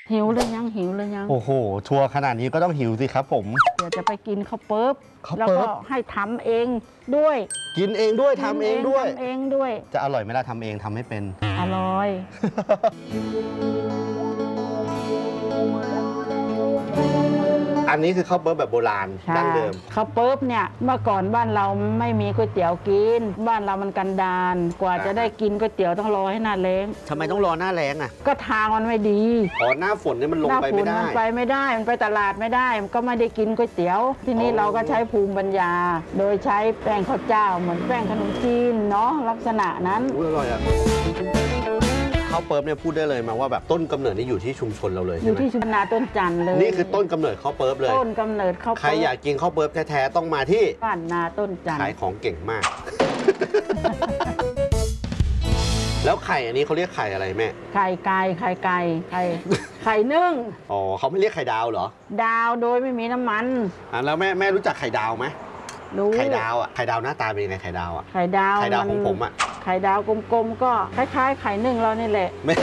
หิวเลยยังหิวเลยยังโอ้โหทัวร์ขนาดนี้ก็ต้องหิวสิครับผมเดี๋ยวจะไปกินข้าวเปิ๊บข้าวแล้วเปิ๊ก็บให้ทำเองด้วยกินเองด้วยทำเองด้วยทำเองด้วยจะอร่อยไหมล่ะทำเองทำไม่เป็นอร่อยอันนี้คือข้าวเปิ๊บแบบโบราณดั้งเดิมข้าวเปิ๊บเนี่ยเมื่อก่อนบ้านเราไม่มีก๋วยเตี๋ยวกิน บ้านเรามันกันดารกว่าจะได้กินก๋วยเตี๋ยวต้องรอให้หน้าแล้งทำไมต้องรอหน้าแล้งอ่ะก็ทางมันไม่ดีอ๋อหน้าฝนเนี่ยมันลงหน้าไปฝไม่นได้มันไปไม่ได้มันไปตลาดไม่ได้มันก็ไม่ได้กินก๋วยเตี๋ยว ทีนี้อ๋อเราก็ใช้ภูมิปัญญา โดยใช้แป้งข้าวเจ้าเหมือนแป้งขนมจีนเนาะลักษณะนั้นอุ๊ยอร่อยอ่ะข้าวเปิ๊บเนี่ยพูดได้เลยมาว่าแบบต้นกำเนิดนี่อยู่ที่ชุมชนเราเลยอใช่ยู่ไหมที่ชุมนาต้นจันทร์เลยนี่คือต้นกำเนิดข้าวเปิ๊บเลยต้นกำเนิดข้าวใครเปิ๊บอยากกินข้าวเปิ๊บแท้ๆต้องมาที่บ้านนาต้นจันทขายร์ของเก่งมาก แล้วไข่อันนี้เขาเรียกไข่อะไรแม่ไข่ไก่ไข่ไก่ไข่นึ่งอ๋อเขาไม่เรียกไข่ดาวเหรอดาวโดยไม่มีน้ำมันแล้วแม่รู้จักไข่ดาวไหมรู้ไข่ดาวอ่ะไข่ดาวหน้าตาเป็นยังไงไข่ดาวอ่ะไข่ดาวไข่ดาวของผมอ่ะไข่ดาวกลมๆก็คล้ายๆ ไข่นึ่งเรานี่แหละไม่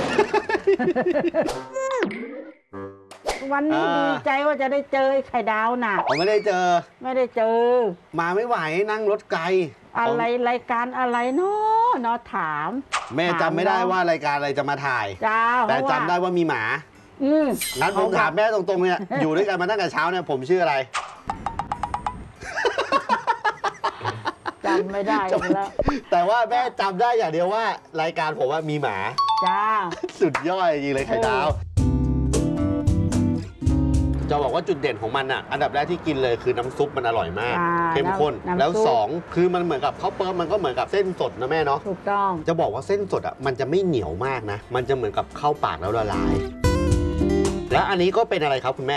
วันนี้อ่าดีใจว่าจะได้เจอไอ้ไข่ดาวน่ะผมไม่ได้เจอไม่ได้เจอมาไม่ไหวนั่งรถไกลอะไรรายการอะไรเนาะถามแม่จำไม่ได้ว่ารายการอะไรจะมาถ่ายจ้าแต่จำได้ว่ามีหมาอืมงั้นผมถามแม่ตรงๆเนี่ย อยู่ด้วยกันมาตั้งแต่เช้าเนี่ยผมชื่ออะไรจำไม่ได้อีกแล้วแต่ว่าแม่จำได้อย่างเดียวว่ารายการผมว่ามีหมาจ้าสุดยอดจริงเลยไข่ดาว จะบอกว่าจุดเด่นของมันอ่ะ อันดับแรกที่กินเลยคือน้ำซุปมันอร่อยมากอ่าเข้มข้นน้ำซุปแล้วสองคือมันเหมือนกับข้าวเปิ๊บมันก็เหมือนกับเส้นสดนะแม่เนาะถูกต้องจะบอกว่าเส้นสดอ่ะมันจะไม่เหนียวมากนะ มันจะเหมือนกับเข้าปากแล้วละลาย แล้วอันนี้ก็เป็นอะไรครับคุณแม่